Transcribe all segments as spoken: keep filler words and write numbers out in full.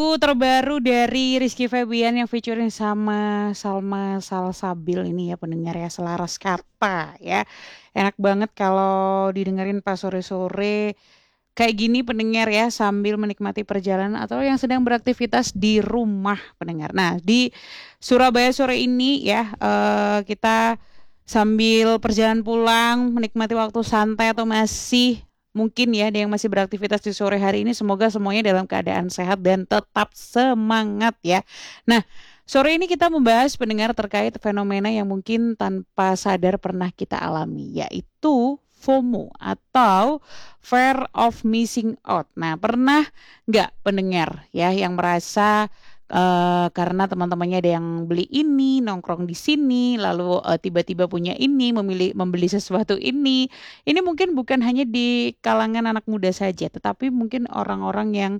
Lagu terbaru dari Rizky Febian yang featuring sama Salma Salsabil ini ya pendengar ya, selaras kata ya. Enak banget kalau didengerin pas sore-sore kayak gini pendengar ya, sambil menikmati perjalanan atau yang sedang beraktivitas di rumah pendengar. Nah, di Surabaya sore ini ya, eh, kita sambil perjalanan pulang menikmati waktu santai atau masih mungkin ya ada yang masih beraktivitas di sore hari ini, semoga semuanya dalam keadaan sehat dan tetap semangat ya. Nah, sore ini kita membahas pendengar terkait fenomena yang mungkin tanpa sadar pernah kita alami, yaitu FOMO atau Fear of Missing Out. Nah, pernah nggak pendengar ya yang merasa eh, karena teman-temannya ada yang beli ini, nongkrong di sini, lalu eh, tiba-tiba punya ini, memilih membeli sesuatu ini. Ini mungkin bukan hanya di kalangan anak muda saja, tetapi mungkin orang-orang yang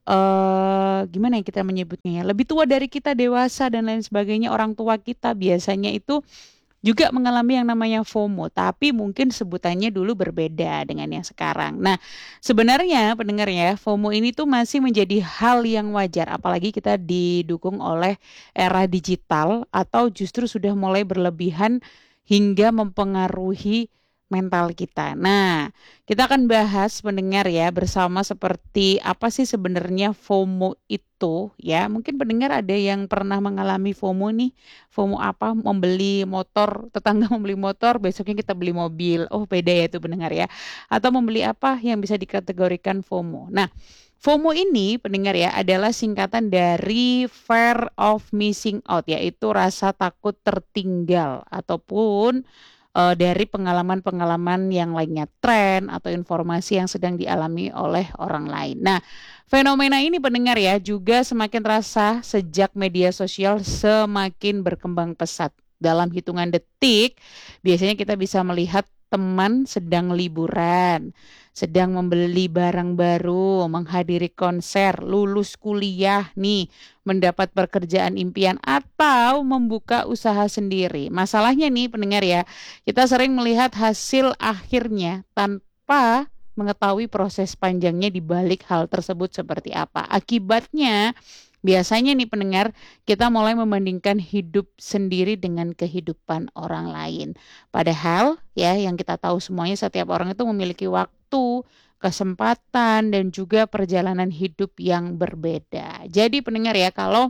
eh gimana ya kita menyebutnya ya, lebih tua dari kita, dewasa dan lain sebagainya, orang tua kita biasanya itu juga mengalami yang namanya FOMO, tapi mungkin sebutannya dulu berbeda dengan yang sekarang. Nah, sebenarnya pendengar ya, FOMO ini tuh masih menjadi hal yang wajar, apalagi kita didukung oleh era digital atau justru sudah mulai berlebihan hingga mempengaruhi mental kita. Nah, kita akan bahas pendengar ya bersama seperti apa sih sebenarnya FOMO itu ya. Mungkin pendengar ada yang pernah mengalami FOMO nih. FOMO apa? Membeli motor, tetangga membeli motor, besoknya kita beli mobil. Oh, beda ya itu pendengar ya. Atau membeli apa yang bisa dikategorikan FOMO. Nah, FOMO ini pendengar ya adalah singkatan dari Fear of Missing Out, yaitu rasa takut tertinggal ataupun eh, dari pengalaman-pengalaman yang lainnya, tren atau informasi yang sedang dialami oleh orang lain. Nah, fenomena ini pendengar ya juga semakin terasa sejak media sosial semakin berkembang pesat. Dalam hitungan detik, biasanya kita bisa melihat teman sedang liburan, sedang membeli barang baru, menghadiri konser, lulus kuliah nih, mendapat pekerjaan impian atau membuka usaha sendiri. Masalahnya nih pendengar ya, kita sering melihat hasil akhirnya tanpa mengetahui proses panjangnya di balik hal tersebut seperti apa. Akibatnya, biasanya nih pendengar, kita mulai membandingkan hidup sendiri dengan kehidupan orang lain. Padahal ya yang kita tahu semuanya setiap orang itu memiliki waktu, kesempatan dan juga perjalanan hidup yang berbeda. Jadi pendengar ya, kalau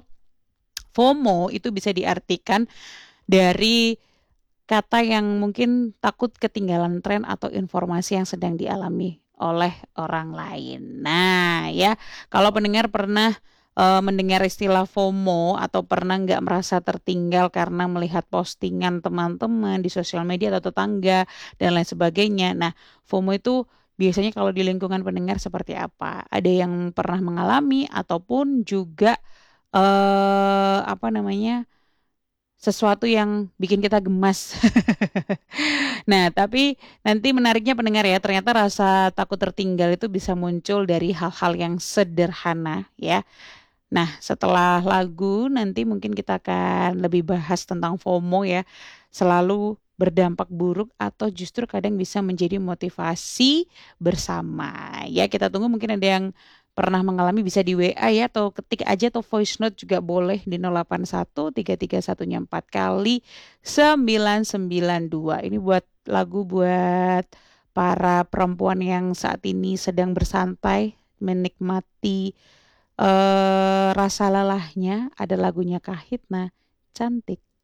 FOMO itu bisa diartikan dari kata yang mungkin takut ketinggalan tren atau informasi yang sedang dialami oleh orang lain. Nah, ya, kalau pendengar pernah eh, mendengar istilah FOMO atau pernah nggak merasa tertinggal karena melihat postingan teman-teman di sosial media atau tetangga dan lain sebagainya. Nah, FOMO itu biasanya kalau di lingkungan pendengar seperti apa? Ada yang pernah mengalami ataupun juga eh apa namanya? Sesuatu yang bikin kita gemas. Nah, tapi nanti menariknya pendengar ya, ternyata rasa takut tertinggal itu bisa muncul dari hal-hal yang sederhana ya. Nah, setelah lagu nanti mungkin kita akan lebih bahas tentang FOMO ya. Selalu berdampak buruk atau justru kadang bisa menjadi motivasi bersama. Ya, kita tunggu mungkin ada yang pernah mengalami bisa di W A ya atau ketik aja atau voice note juga boleh di nol delapan satu tiga tiga satu-nya empat kali sembilan sembilan dua. Ini buat lagu buat para perempuan yang saat ini sedang bersantai menikmati eh rasa lelahnya, ada lagunya Kahitna, cantik.